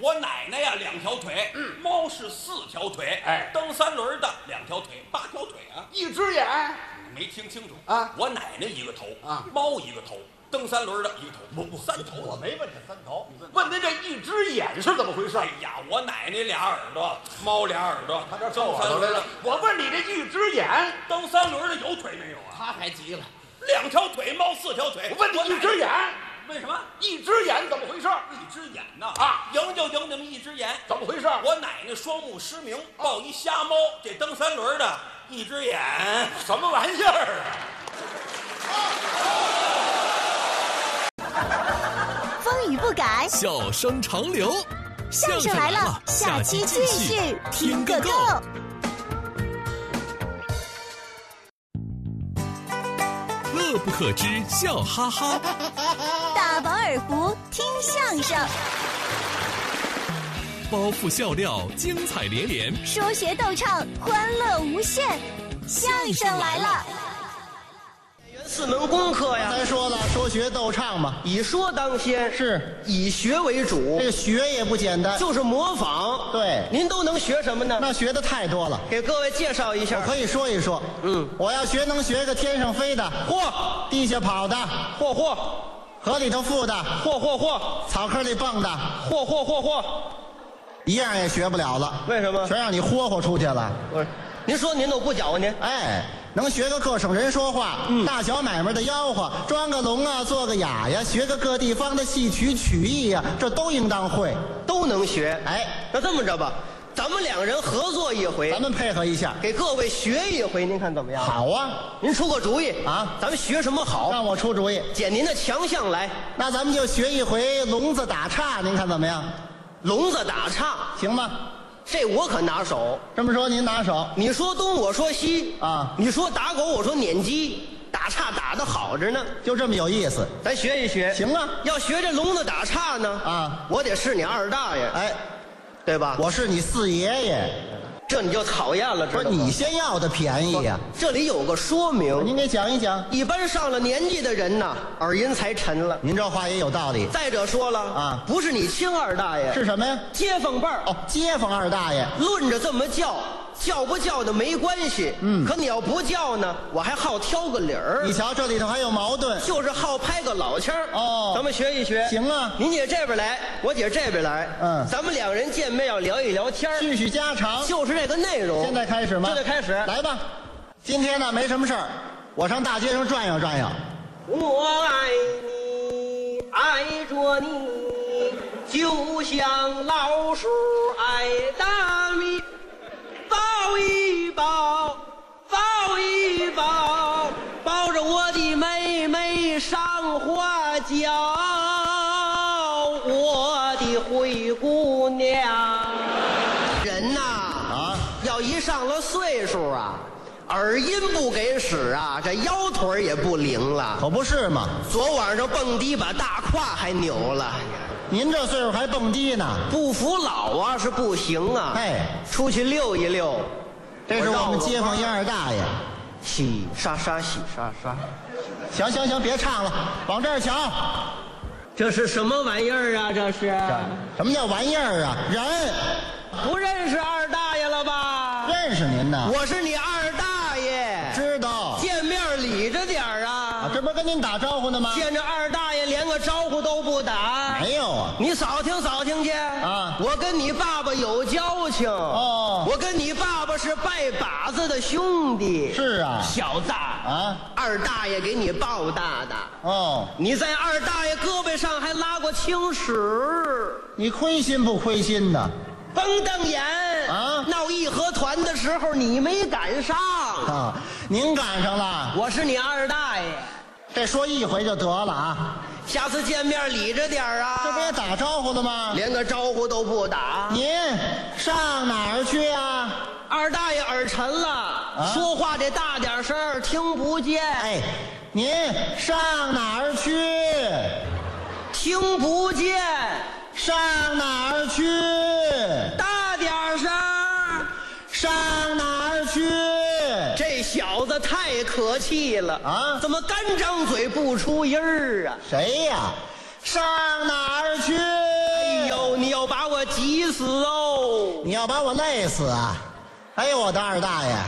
我奶奶呀2条腿，猫是4条腿，蹬3轮的2条腿，8条腿啊。 一只眼没听清楚啊？ 我奶奶1个头啊， 猫1个头，蹬3轮的1个头，不3头。 我没问他3头，问您这一只眼是怎么回事？ 哎呀，我奶奶2耳朵，猫2耳朵， 他这皱耳朵来了。我问你这一只眼蹬3轮的有腿没有啊？ 他还急了。 2条腿，猫4条腿。 我问你一只眼， 为什么？ 一只眼怎么回事？ 一只眼呐啊， 赢就赢那么一只眼， 怎么回事？ 我奶奶双目失明，抱一瞎猫，这蹬3轮的一只眼， 什么玩意儿啊？风雨不改， 笑声长流。 相声来了，下期继续听个够。 乐不可支，笑哈哈。 大饱耳福，听相声。 包袱笑料，精彩连连。 说学逗唱，欢乐无限。相声来了。 4门功课呀， 咱说了，说学逗唱嘛， 以说当先， 是以学为主。 这个学也不简单， 就是模仿。 对， 您都能学什么呢？ 那学的太多了， 给各位介绍一下。 我可以说一说。我要学能学个天上飞的， 嚯； 地下跑的， 嚯； 河里头浮的， 嚯； 草坑里蹦的， 嚯。 一样也学不了了。 为什么？ 全让你豁出去了。 您说您都不搅和您？ 哎。 能学个各省人说话，大小买卖的吆喝，装个聋啊，做个哑呀，学个各地方的戏曲曲艺呀，这都应当会， 都能学。 哎， 那这么着吧，咱们2人合作一回， 咱们配合一下， 给各位学一回，您看怎么样？ 好啊， 您出个主意啊， 咱们学什么好？ 让我出主意， 捡您的强项来。 那咱们就学一回聋子打岔，您看怎么样？ 聋子打岔行吗？ 这我可拿手。 这么说您拿手， 你说东我说西啊， 你说打狗我说撵鸡，打岔打得好着呢， 就这么有意思。 咱学一学。 行啊， 要学这聋子打岔呢啊， 我得是你二大爷， 哎， 对吧？ 我是你四爷爷， 这你就讨厌了，知道吗？ 不是你先要的便宜呀。 这里有个说明， 您给讲一讲。 一般上了年纪的人呐，耳音才沉了。 您这话也有道理。 再者说了啊， 不是你亲二大爷， 是什么呀？ 街坊辈儿。 哦，街坊二大爷。 论着这么叫。 叫不叫的没关系，可你要不叫呢，我还好挑个理儿。 你瞧，这里头还有矛盾， 就是好拍个老腔儿。 哦， 咱们学一学。 行啊， 您姐这边来，我姐这边来。咱们2人见面要聊一聊天， 叙叙家常， 就是这个内容。 现在开始吗？ 现在开始， 来吧。今天呢没什么事儿，我上大街上转悠转悠。 我爱你，爱着你，就像老鼠爱大米。 抱一抱，抱一抱，抱着我的妹妹上花轿，我的灰姑娘。人呐，要一上了岁数啊，耳音不给使啊，这腰腿也不灵了。 可不是嘛， 昨晚上蹦迪把大胯还扭了。 您这岁数还蹦迪呢？ 不服老啊是不行啊！ 哎， 出去溜一溜。 这是我们街坊杨二大爷。 洗刷刷，洗刷刷。 行，别唱了，往这儿瞧。 这是什么玩意儿啊？这是？ 什么叫玩意儿啊？人。 不认识二大爷了吧？ 认识您呢。 我是你二大爷。 知道。 见面理着点儿啊！ 这不跟您打招呼呢吗？ 见着二大爷连个招呼都不打。 没有啊。 你扫听扫听去啊！ 我跟你爸爸有交情哦。 我跟你爸爸是拜把子的兄弟。 是啊。 小子啊， 二大爷给你抱大的。 哦。 你在二大爷胳膊上还拉过青史。 你亏心不亏心呢？ 甭瞪眼啊！ 闹义和团的时候你没赶上啊，您赶上了。 我是你二大爷， 这说一回就得了啊。 下次见面理着点啊。 这不也打招呼了吗？ 连个招呼都不打。 您上哪儿去啊？ 二大爷耳沉了，说话得大点声，听不见。 哎，您上哪儿去？ 听不见。 上哪儿去？ 大点声！ 上哪儿去？ 这小子太可气了啊！ 怎么干张嘴不出音儿啊？ 谁呀？上哪儿去？ 哎呦，你要把我我急死哦！ 你要把我累死啊！哎呦，我的二大爷！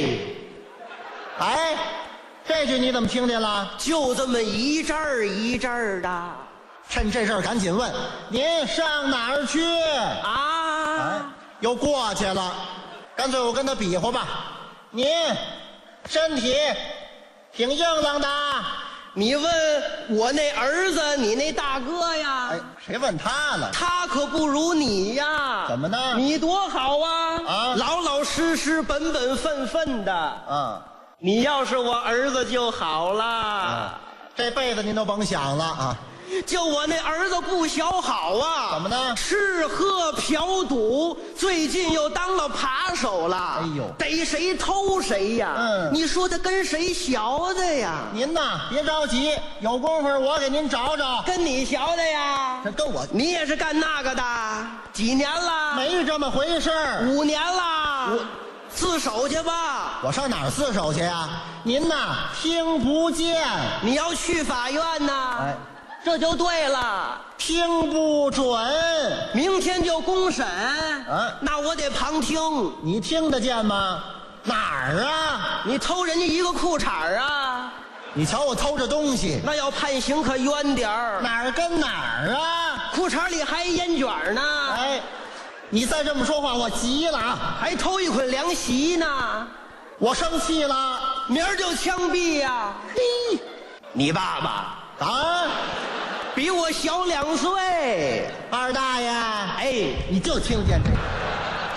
哎，这句你怎么听见了？ 就这么一阵儿一阵儿的。 趁这事儿赶紧问，您上哪儿去？ 啊！ 又过去了。干脆我跟他比划吧。您身体挺硬朗的。 你问我那儿子，你那大哥呀？ 哎，谁问他了？ 他可不如你呀！ 怎么呢？ 你多好啊！ 啊， 老老实实、本本分分的。 啊， 你要是我儿子就好了。 这辈子您都甭想了啊！ 就我那儿子不小好啊！ 怎么呢？ 吃喝嫖赌，最近又当了扒手了。 哎呦， 逮谁偷谁呀！你说他跟谁学的呀？ 您呐，别着急，有功夫我给您找找。 跟你学的呀？ 这跟我， 你也是干那个的？几年了？ 没这么回事儿。 5年了。自首去吧。 我上哪儿自首去呀？您呐，听不见。 你要去法院呐？ 哎， 这就对了， 听不准。 明天就公审。那我得旁听。 你听得见吗？哪儿啊？ 你偷人家一个裤衩啊？ 你瞧我偷着东西， 那要判刑可冤点儿。 哪儿跟哪儿啊？ 裤衩里还烟卷呢。 哎，你再这么说话，我急了啊！ 还偷一捆凉席呢。 我生气了， 明儿就枪毙呀！嘿，你爸爸啊， 比我小2岁。 二大爷， 哎， 你就听见这个。